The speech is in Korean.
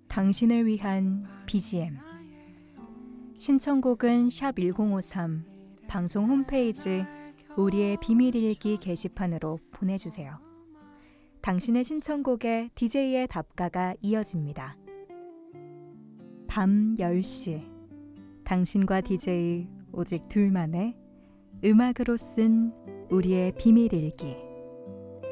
당신을 위한 BGM 신청곡은 샵 1053 방송 홈페이지 우리의 비밀일기 게시판으로 보내주세요. 당신의 신청곡에 DJ의 답가가 이어집니다. 밤 10시 당신과 DJ 오직 둘만의 음악으로 쓴 우리의 비밀일기.